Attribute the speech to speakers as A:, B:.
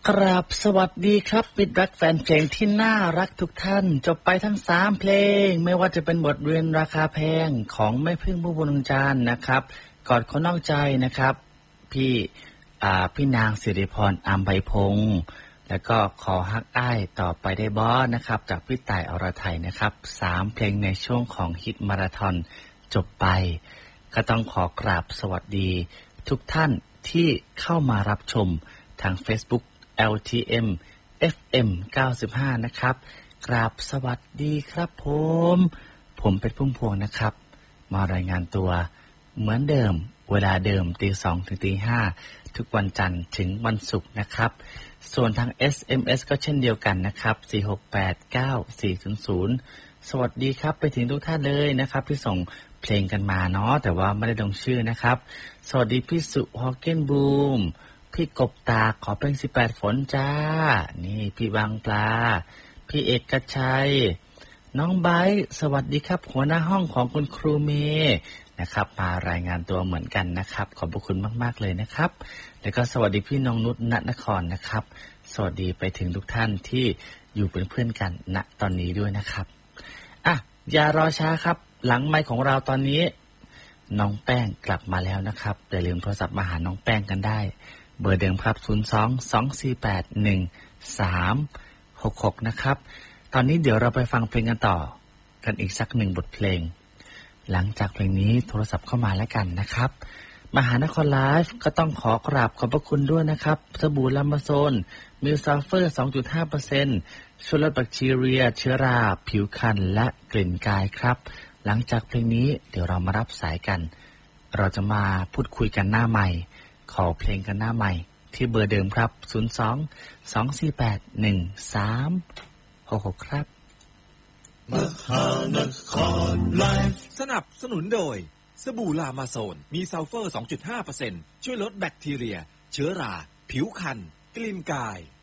A: กราบสวัสดีครับมิตรรักแฟนเพลงที่น่ารักทุกท่านจบไปทั้ง3เพลงไม่ว่าจะเป็นบทเรียนราคาแพงของแม่พึ่งผู้บุญจารย์นะครับกอดคนนอกใจนะครับพี่นางสิริพรอัมไพพงศ์แล้วก็ขอฮักอ้ายต่อไปได้บอสนะครับจากพี่ต่ายอรไทยนะครับ3เพลงในช่วงของฮิตมาราธอนจบไปก็ต้องขอกราบสวัสดีทุกท่านที่เข้ามารับชมทาง Facebook LTM FM 95นะครับกราบสวัสดีครับผมเป็นพุ่มพวงนะครับมารายงานตัวเหมือนเดิมเวลาเดิม 2:00 ถึง 5:00 ทุกวันจันทร์ถึงวันศุกร์นะครับส่วนทาง SMS ก็เช่นเดียวกันนะครับ4689400สวัสดีครับไปถึงทุกท่านเลยนะครับที่ส่งเพลงกันมาเนาะแต่ว่าไม่ได้ลงชื่อนะครับสวัสดีพี่สุฮอกเกนบูมพี่กบตาขอเพลง18ฝนจ้านี่พี่บางปลาพี่เอกชัยน้องไบร์ทสวัสดีครับหัวหน้าห้องของคุณครูเมย์นะครับมารายงานตัวเหมือนกันนะครับขอบพระคุณมากๆเลยนะครับแล้วก็สวัสดีพี่น้องนุชณนครนะครับสวัสดีไปถึงทุกท่านที่อยู่เป็นเพื่อนกันณตอนนี้ด้วยนะครับอ่ะอย่ารอช้าครับหลังไมค์ของเราตอนนี้น้องแป้งกลับมาแล้วนะครับอย่าลืมโทรศัพท์มาหาน้องแป้งกันได้เบอร์เดิมครับ02-248-1366นะครับตอนนี้เดี๋ยวเราไปฟังเพลงกันต่อกันอีกสัก1บทเพลงหลังจากเพลงนี้โทรศัพท์เข้ามาแล้วกันนะครับมหานครไลฟ์ก็ต้องขอกราบขอบพระคุณด้วยนะครับสบู่ลามาโซนมิลซัลเฟอร์ 2.5% ช่วยลดแบคทีเรียเชื้อราผิวคันและกลิ่นกายครับหลังจากเพลงนี้เดี๋ยวเรามารับสายกันเราจะมาพูดคุยกันหน้าใหม่ขอเพลงกันหน้าใหม่ที่เบอร์เดิมครับ02-248-1366ครับ
B: มหานครไลฟ์สนับสนุนโดยสบู่ลามาโซนมีซัลเฟอร์ 2.5% ช่วยลดแบคทีเรียเชื้อราผิวคันกลิ่นกาย